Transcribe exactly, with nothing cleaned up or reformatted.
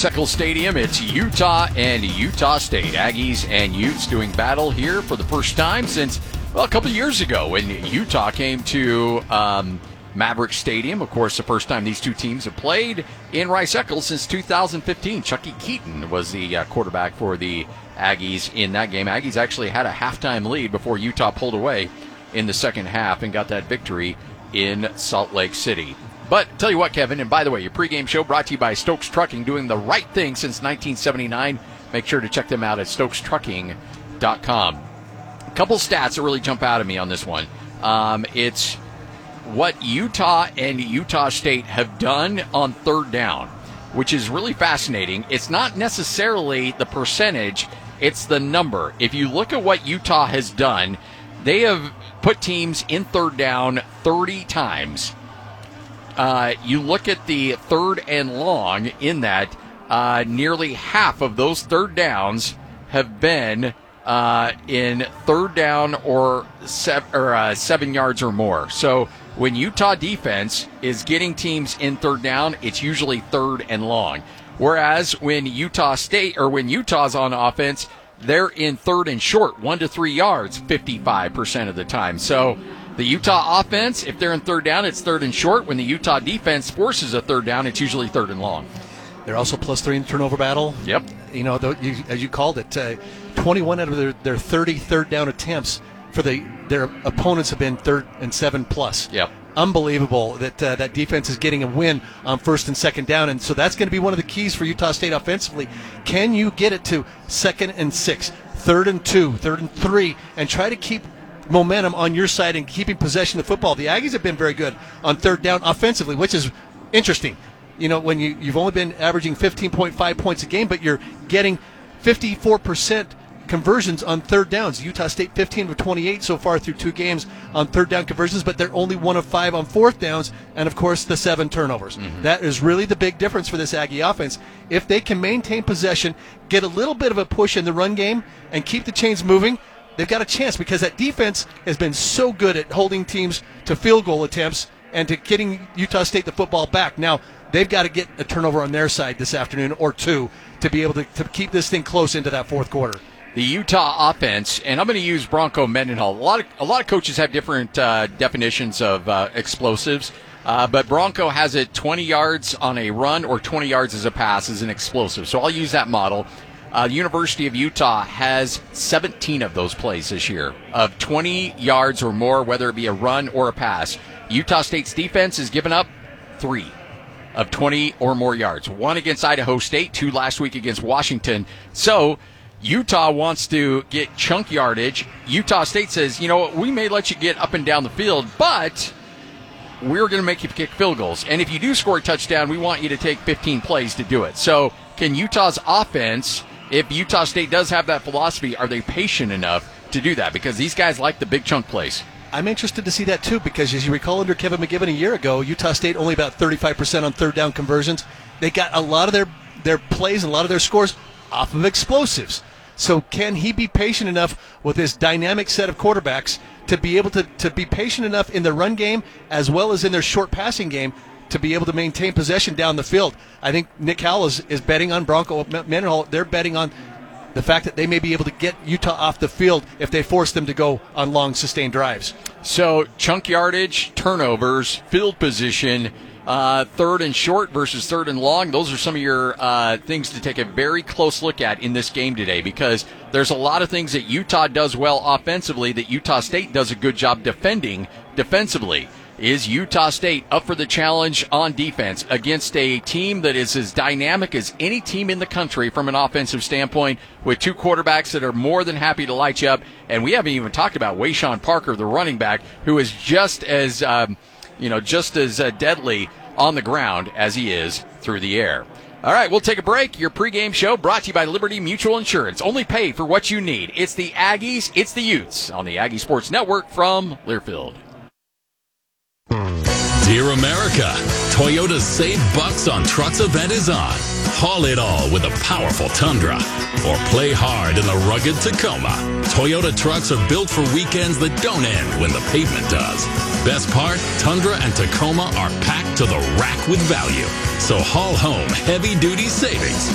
Rice Eccles Stadium. It's Utah and Utah State. Aggies and Utes doing battle here for the first time since, well, a couple of years ago when Utah came to um, Maverick Stadium. Of course, the first time these two teams have played in Rice Eccles since two thousand fifteen. Chucky Keaton was the uh, quarterback for the Aggies in that game. Aggies actually had a halftime lead before Utah pulled away in the second half and got that victory in Salt Lake City. But tell you what, Kevin, and by the way, your pregame show brought to you by Stokes Trucking, doing the right thing since nineteen seventy-nine. Make sure to check them out at stokes trucking dot com. A couple stats that really jump out at me on this one. Um, it's what Utah and Utah State have done on third down, which is really fascinating. It's not necessarily the percentage, it's the number. If you look at what Utah has done, they have put teams in third down thirty times. Uh, you look at the third and long in that, uh, nearly half of those third downs have been uh, in third down or, sev- or uh, seven yards or more. So when Utah defense is getting teams in third down, it's usually third and long. Whereas when Utah State or when Utah's on offense, they're in third and short, one to three yards, fifty-five percent of the time. So the Utah offense, if they're in third down, it's third and short. When the Utah defense forces a third down, it's usually third and long. They're also plus three in turnover battle. Yep. You know, the, you, as you called it, uh, twenty-one out of their, their thirty third down attempts for the their opponents have been third and seven plus. Yep. Unbelievable that uh, that defense is getting a win on first and second down, and so that's going to be one of the keys for Utah State offensively. Can you get it to second and six, third and two, third and three, and try to keep momentum on your side and keeping possession of the football? The Aggies have been very good on third down offensively, which is interesting. You know, when you, you've only been averaging fifteen point five points a game, but you're getting fifty-four percent conversions on third downs. Utah State fifteen of twenty-eight so far through two games on third down conversions, but they're only one of five on fourth downs, and of course the seven turnovers. Mm-hmm. That is really the big difference for this Aggie offense. If they can maintain possession, get a little bit of a push in the run game, and keep the chains moving, they've got a chance, because that defense has been so good at holding teams to field goal attempts and to getting Utah State the football back. Now, they've got to get a turnover on their side this afternoon or two to be able to, to keep this thing close into that fourth quarter. The Utah offense, and I'm going to use Bronco Mendenhall. A lot of a lot of coaches have different uh, definitions of uh, explosives, uh, but Bronco has it twenty yards on a run or twenty yards as a pass as an explosive. So I'll use that model. Uh, the University of Utah has seventeen of those plays this year of twenty yards or more, whether it be a run or a pass. Utah State's defense has given up three of twenty or more yards. One against Idaho State, two last week against Washington. So Utah wants to get chunk yardage. Utah State says, you know what, we may let you get up and down the field, but we're going to make you kick field goals. And if you do score a touchdown, we want you to take fifteen plays to do it. So can Utah's offense, if Utah State does have that philosophy, are they patient enough to do that? Because these guys like the big chunk plays. I'm interested to see that too, because as you recall under Kevin McGibbon a year ago, Utah State only about thirty-five percent on third down conversions. They got a lot of their, their plays and a lot of their scores off of explosives. So can he be patient enough with this dynamic set of quarterbacks to be able to, to be patient enough in the run game as well as in their short passing game to be able to maintain possession down the field? I think Nick Howell is, is betting on Bronco Mendenhall. They're betting on the fact that they may be able to get Utah off the field if they force them to go on long, sustained drives. So chunk yardage, turnovers, field position, uh, third and short versus third and long, those are some of your uh, things to take a very close look at in this game today, because there's a lot of things that Utah does well offensively that Utah State does a good job defending defensively. Is Utah State up for the challenge on defense against a team that is as dynamic as any team in the country from an offensive standpoint, with two quarterbacks that are more than happy to light you up? And we haven't even talked about Wayshawn Parker, the running back, who is just as um, you know, just as uh, deadly on the ground as he is through the air. All right, we'll take a break. Your pregame show brought to you by Liberty Mutual Insurance. Only pay for what you need. It's the Aggies, it's the Utes on the Aggie Sports Network from Learfield. Dear America, Toyota's Save Bucks on Trucks event is on. Haul it all with a powerful Tundra, or play hard in the rugged Tacoma. Toyota trucks are built for weekends that don't end when the pavement does. Best part, Tundra and Tacoma are packed to the rack with value. So haul home heavy-duty savings